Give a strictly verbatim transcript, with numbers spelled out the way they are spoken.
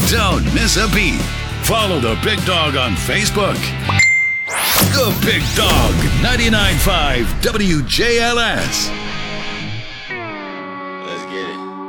Don't miss a beat. Follow the Big Dog on Facebook. The Big Dog, ninety-nine point five W J L S.